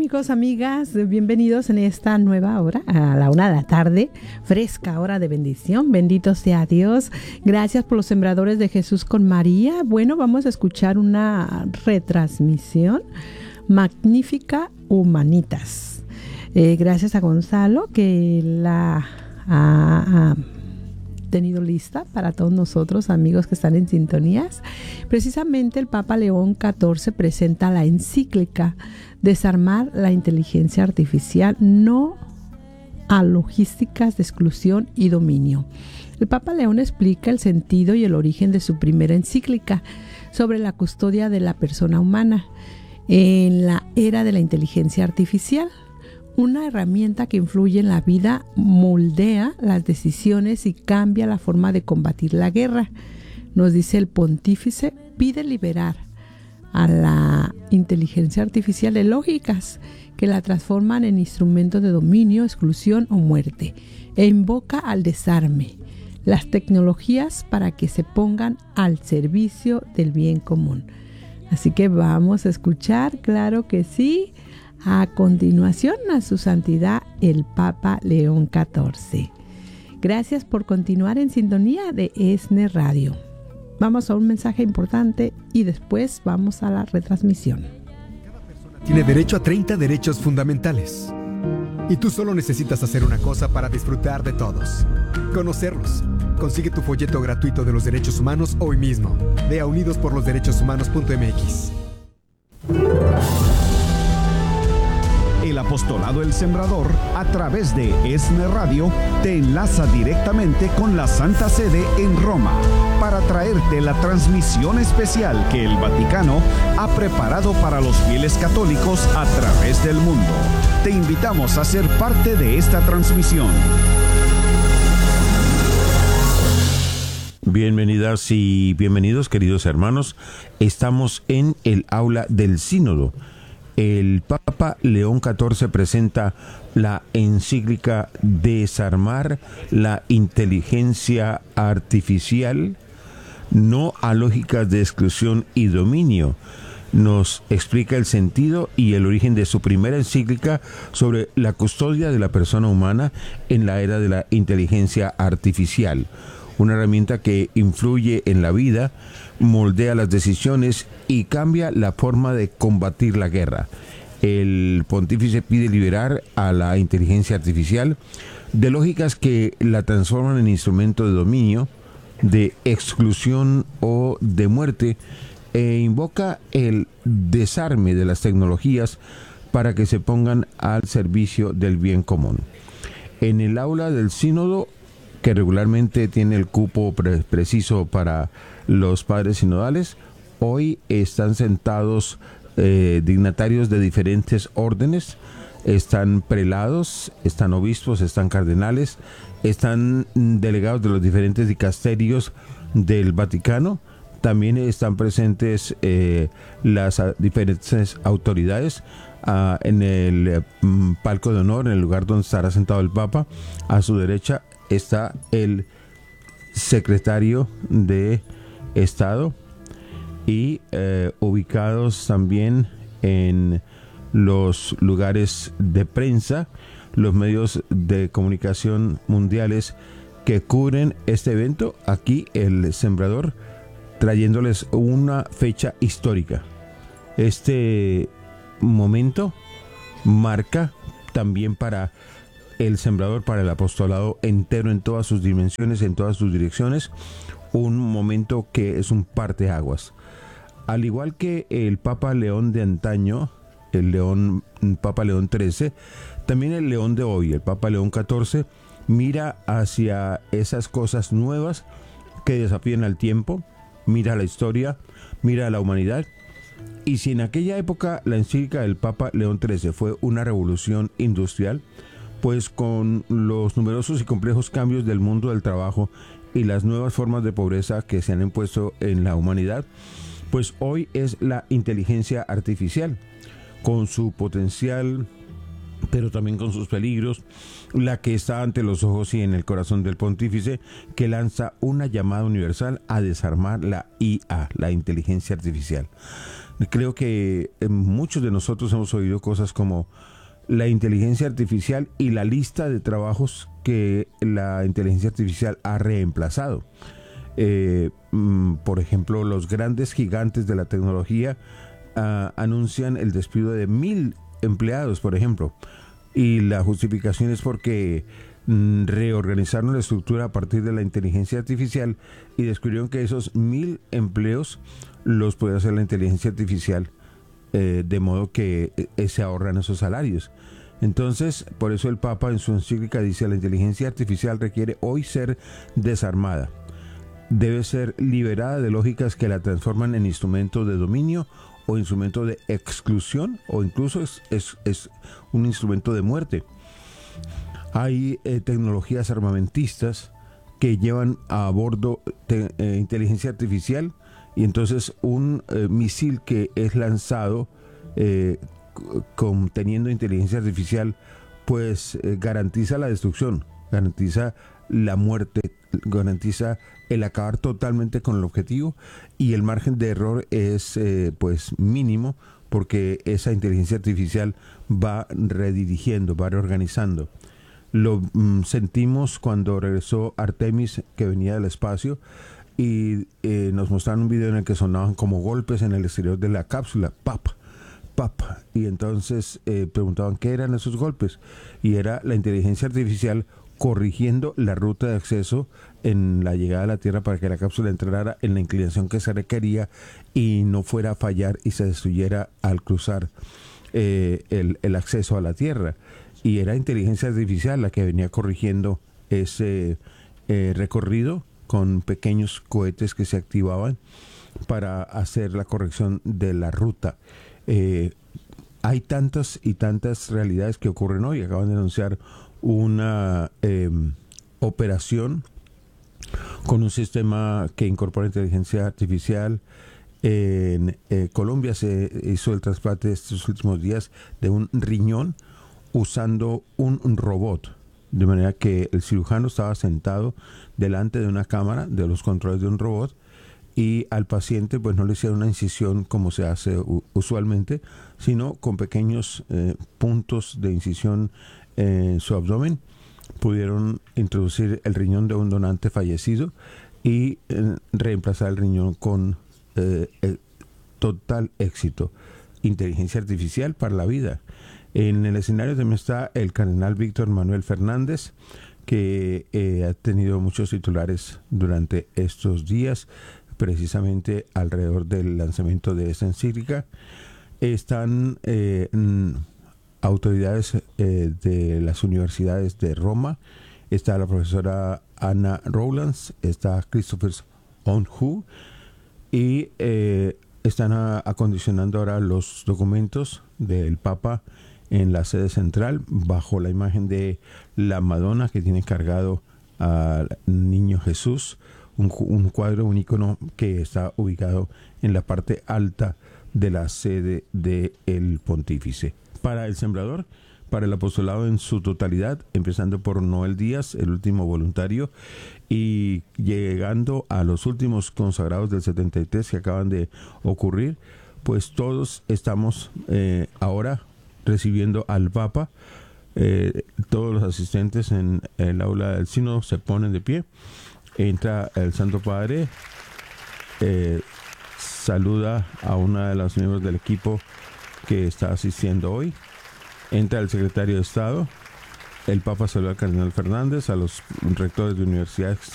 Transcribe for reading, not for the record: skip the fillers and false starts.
amigos, amigas? Bienvenidos en esta nueva hora, a la 1 de la tarde, fresca hora de bendición. Bendito sea Dios. Gracias por los sembradores de Jesús con María. Bueno, vamos a escuchar una retransmisión magnífica, Humanitas. Gracias a Gonzalo que la ha tenido lista para todos nosotros, amigos que están en sintonías. Precisamente el Papa León XIV presenta la encíclica Desarmar la inteligencia artificial, no a logísticas de exclusión y dominio. El Papa León explica el sentido y el origen de su primera encíclica sobre la custodia de la persona humana en la era de la inteligencia artificial. Una herramienta que influye en la vida, moldea las decisiones y cambia la forma de combatir la guerra. Nos dice el pontífice, pide liberar a la inteligencia artificial de lógicas que la transforman en instrumentos de dominio, exclusión o muerte, e invoca al desarme, las tecnologías para que se pongan al servicio del bien común. Así que vamos a escuchar, claro que sí, a continuación a su santidad el Papa León XIV. Gracias por continuar en sintonía de ESNE Radio. Vamos a un mensaje importante y después vamos a la retransmisión. Cada persona tiene derecho a 30 derechos fundamentales. Y tú solo necesitas hacer una cosa para disfrutar de todos: conocerlos. Consigue tu folleto gratuito de los derechos humanos hoy mismo. Ve a unidosporlosderechoshumanos.mx. El apostolado El Sembrador, a través de ESNE Radio, te enlaza directamente con la Santa Sede en Roma para traerte la transmisión especial que el Vaticano ha preparado para los fieles católicos a través del mundo. Te invitamos a ser parte de esta transmisión. Bienvenidas y bienvenidos, queridos hermanos. Estamos en el aula del Sínodo. El Papa León XIV presenta la encíclica Desarmar la inteligencia artificial, no a lógicas de exclusión y dominio. Nos explica el sentido y el origen de su primera encíclica sobre la custodia de la persona humana en la era de la inteligencia artificial. Una herramienta que influye en la vida, moldea las decisiones y cambia la forma de combatir la guerra. El pontífice pide liberar a la inteligencia artificial de lógicas que la transforman en instrumento de dominio, de exclusión o de muerte, e invoca el desarme de las tecnologías para que se pongan al servicio del bien común. En el aula del Sínodo, que regularmente tiene el cupo preciso para los padres sinodales, hoy están sentados dignatarios de diferentes órdenes. Están prelados, están obispos, están cardenales, están delegados de los diferentes dicasterios del Vaticano. También están presentes las diferentes autoridades en el palco de honor, en el lugar donde estará sentado el Papa. A su derecha está el secretario de Estado y ubicados también en los lugares de prensa, los medios de comunicación mundiales que cubren este evento. Aquí el Sembrador trayéndoles una fecha histórica. Este momento marca también para el Sembrador, para el apostolado entero en todas sus dimensiones, en todas sus direcciones, un momento que es un parteaguas. Al igual que el Papa León de antaño, Papa León XIII, también el León de hoy, el Papa León XIV, mira hacia esas cosas nuevas que desafían al tiempo, mira a la historia, mira a la humanidad. Y si en aquella época la encíclica del Papa León XIII fue una revolución industrial, pues con los numerosos y complejos cambios del mundo del trabajo y las nuevas formas de pobreza que se han impuesto en la humanidad, pues hoy es la inteligencia artificial, con su potencial, pero también con sus peligros, la que está ante los ojos y en el corazón del pontífice, que lanza una llamada universal a desarmar la IA, la inteligencia artificial. Creo que muchos de nosotros hemos oído cosas como la inteligencia artificial y la lista de trabajos que la inteligencia artificial ha reemplazado. Por ejemplo, los grandes gigantes de la tecnología anuncian el despido de 1,000 empleados, por ejemplo, y la justificación es porque reorganizaron la estructura a partir de la inteligencia artificial y descubrieron que esos 1,000 empleos los puede hacer la inteligencia artificial, de modo que se ahorran esos salarios. Entonces, por eso el Papa en su encíclica dice: la inteligencia artificial requiere hoy ser desarmada. Debe ser liberada de lógicas que la transforman en instrumento de dominio o instrumento de exclusión, o incluso es un instrumento de muerte. Hay tecnologías armamentistas que llevan a bordo inteligencia artificial, y entonces un misil que es lanzado conteniendo inteligencia artificial, pues garantiza la destrucción, garantiza la muerte, garantiza el acabar totalmente con el objetivo, y el margen de error es pues mínimo, porque esa inteligencia artificial va redirigiendo, va reorganizando. Lo sentimos cuando regresó Artemis, que venía del espacio, y nos mostraron un video en el que sonaban como golpes en el exterior de la cápsula, pap, pap, y entonces preguntaban qué eran esos golpes, y era la inteligencia artificial corrigiendo la ruta de acceso en la llegada a la Tierra para que la cápsula entrara en la inclinación que se requería y no fuera a fallar y se destruyera al cruzar el acceso a la Tierra. Y era inteligencia artificial la que venía corrigiendo ese recorrido con pequeños cohetes que se activaban para hacer la corrección de la ruta. Hay tantas y tantas realidades que ocurren hoy. Acaban de anunciar una operación con un sistema que incorpora inteligencia artificial. En Colombia se hizo el trasplante estos últimos días de un riñón usando un robot, de manera que el cirujano estaba sentado delante de una cámara de los controles de un robot, y al paciente pues no le hicieron una incisión como se hace usualmente, sino con pequeños puntos de incisión en su abdomen. Pudieron introducir el riñón de un donante fallecido y reemplazar el riñón con total éxito. Inteligencia artificial para la vida. En el escenario también está el cardenal Víctor Manuel Fernández, que ha tenido muchos titulares durante estos días, precisamente alrededor del lanzamiento de esta encíclica. Están autoridades de las universidades de Roma, está la profesora Anna Rowlands, está Christopher Onhu, y están acondicionando ahora los documentos del Papa en la sede central, bajo la imagen de la Madonna, que tiene cargado al niño Jesús, un cuadro, un icono que está ubicado en la parte alta de la sede del pontífice. Para el sembrador, para el apostolado en su totalidad, empezando por Noel Díaz, el último voluntario, y llegando a los últimos consagrados del 73 que acaban de ocurrir, pues todos estamos ahora recibiendo al Papa. Todos los asistentes en el aula del sínodo se ponen de pie. Entra el Santo Padre, saluda a una de los miembros del equipo que está asistiendo hoy. Entra el secretario de Estado. El Papa saluda al cardenal Fernández, a los rectores de universidades